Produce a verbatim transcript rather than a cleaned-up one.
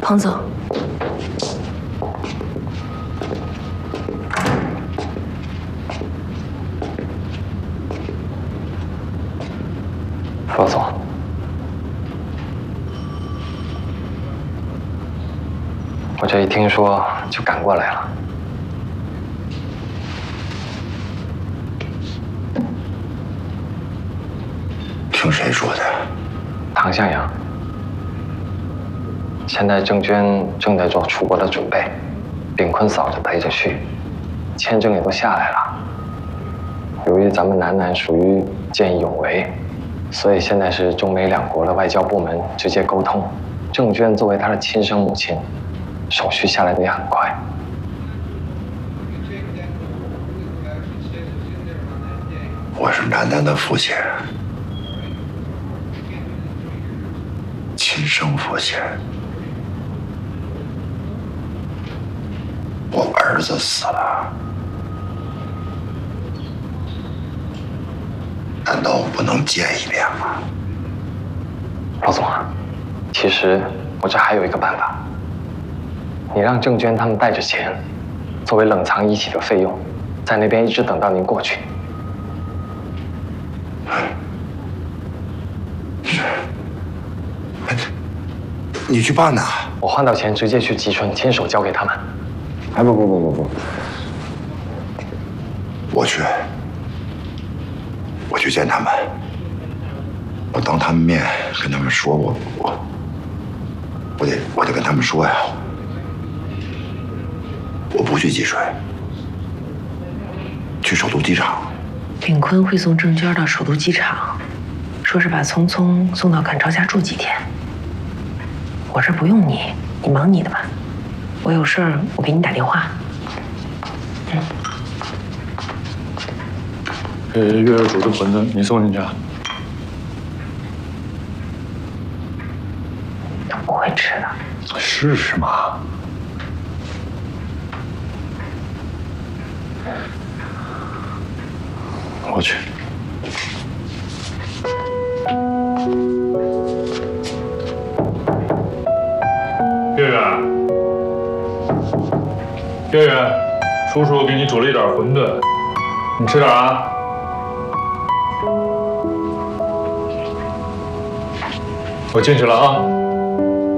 黄总， 方总，我这一听说就赶过来了。 听谁说的？ 唐向阳。现在郑娟正在做出国的准备，炳坤嫂子陪着去，签证也都下来了。由于咱们南南属于见义勇为，所以现在是中美两国的外交部门直接沟通。郑娟作为她的亲生母亲，手续下来的也很快。 我是楠楠的父亲，亲生父亲。我儿子死了，难道我不能见一面吗？ 老总啊，其实我这还有一个办法，你让郑娟他们带着钱，作为冷藏遗体的费用，在那边一直等到您过去。 是。你去办呐？ 我换到钱直接去吉春，亲手交给他们。 哎，不不不不不，我去，我去见他们，我当他们面跟他们说，我我我得我得跟他们说呀，我不去济水，去首都机场。 炳坤会送郑娟到首都机场，说是把聪聪送到赶超家住几天。我这不用你，你忙你的吧。我有事儿，我给你打电话。嗯。 呃，月儿煮的馄饨，你送进去啊。 他不会吃的。 试试嘛。我去。月月。月月，叔叔给你煮了一点馄饨，你吃点啊。我进去了啊。